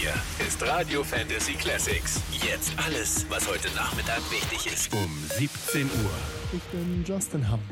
Hier ist Radio Fantasy Classics. Jetzt alles, was heute Nachmittag wichtig ist. Um 17 Uhr. Ich bin Justin Hamm.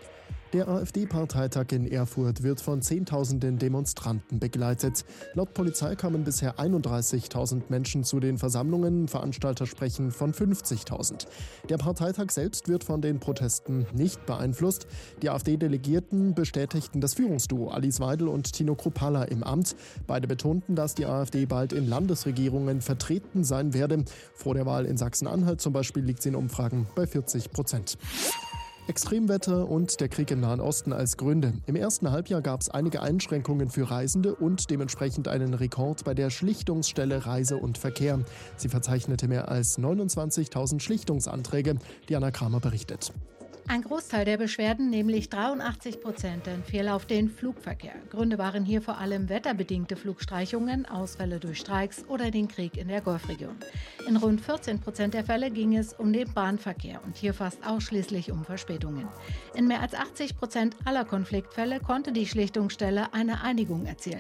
Der AfD-Parteitag in Erfurt wird von Zehntausenden Demonstranten begleitet. Laut Polizei kamen bisher 31.000 Menschen zu den Versammlungen. Veranstalter sprechen von 50.000. Der Parteitag selbst wird von den Protesten nicht beeinflusst. Die AfD-Delegierten bestätigten das Führungsduo Alice Weidel und Tino Kruppalla im Amt. Beide betonten, dass die AfD bald in Landesregierungen vertreten sein werde. Vor der Wahl in Sachsen-Anhalt zum Beispiel liegt sie in Umfragen bei 40%. Extremwetter und der Krieg im Nahen Osten als Gründe. Im ersten Halbjahr gab es einige Einschränkungen für Reisende und dementsprechend einen Rekord bei der Schlichtungsstelle Reise und Verkehr. Sie verzeichnete mehr als 29.000 Schlichtungsanträge. Diana Kramer berichtet. Ein Großteil der Beschwerden, nämlich 83%, entfiel auf den Flugverkehr. Gründe waren hier vor allem wetterbedingte Flugstreichungen, Ausfälle durch Streiks oder den Krieg in der Golfregion. In rund 14% der Fälle ging es um den Bahnverkehr und hier fast ausschließlich um Verspätungen. In mehr als 80% aller Konfliktfälle konnte die Schlichtungsstelle eine Einigung erzielen.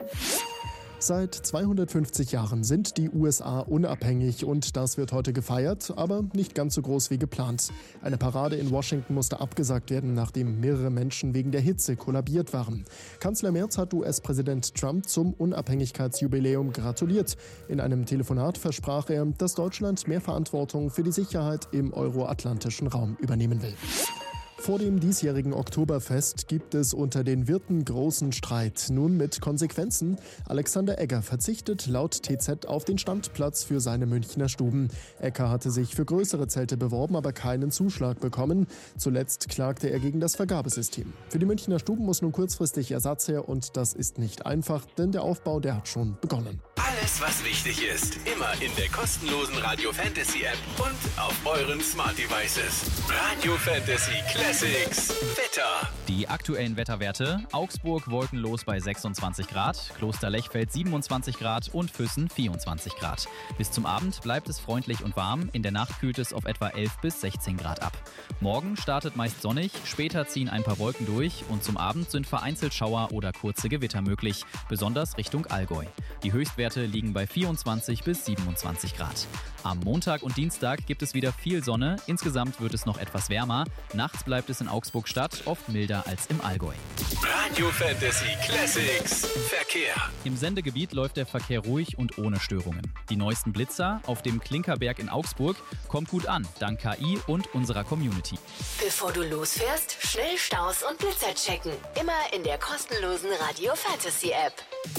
Seit 250 Jahren sind die USA unabhängig und das wird heute gefeiert, aber nicht ganz so groß wie geplant. Eine Parade in Washington musste abgesagt werden, nachdem mehrere Menschen wegen der Hitze kollabiert waren. Kanzler Merz hat US-Präsident Trump zum Unabhängigkeitsjubiläum gratuliert. In einem Telefonat versprach er, dass Deutschland mehr Verantwortung für die Sicherheit im euroatlantischen Raum übernehmen will. Vor dem diesjährigen Oktoberfest gibt es unter den Wirten großen Streit. Nun mit Konsequenzen. Alexander Egger verzichtet laut TZ auf den Standplatz für seine Münchner Stuben. Egger hatte sich für größere Zelte beworben, aber keinen Zuschlag bekommen. Zuletzt klagte er gegen das Vergabesystem. Für die Münchner Stuben muss nun kurzfristig Ersatz her und das ist nicht einfach, denn der Aufbau, der hat schon begonnen. Alles, was wichtig ist, immer in der kostenlosen Radio Fantasy App und auf euren Smart Devices. Radio Fantasy Classics. Wetter. Die aktuellen Wetterwerte: Augsburg wolkenlos bei 26 Grad, Kloster-Lechfeld 27 Grad und Füssen 24 Grad. Bis zum Abend bleibt es freundlich und warm, in der Nacht kühlt es auf etwa 11 bis 16 Grad ab. Morgen startet meist sonnig, später ziehen ein paar Wolken durch und zum Abend sind vereinzelt Schauer oder kurze Gewitter möglich, besonders Richtung Allgäu. Die Höchstwerte liegen bei 24 bis 27 Grad. Am Montag und Dienstag gibt es wieder viel Sonne, insgesamt wird es noch etwas wärmer. Nachts bleibt es in Augsburg-Stadt oft milder als im Allgäu. Radio Fantasy Classics. Verkehr. Im Sendegebiet läuft der Verkehr ruhig und ohne Störungen. Die neuesten Blitzer auf dem Klinkerberg in Augsburg kommt gut an, dank KI und unserer Community. Bevor du losfährst, schnell Staus und Blitzer checken. Immer in der kostenlosen Radio Fantasy App.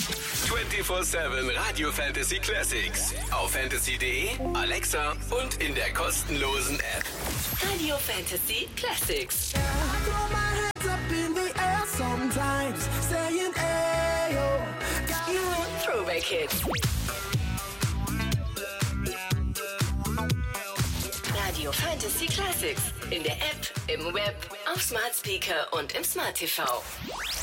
24/7 Radio Fantasy Classics. Auf fantasy.de, Alexa und in der kostenlosen App. Radio Fantasy Classics. Throwback Hits. Radio Fantasy Classics. In der App, im Web, auf Smart Speaker und im Smart TV.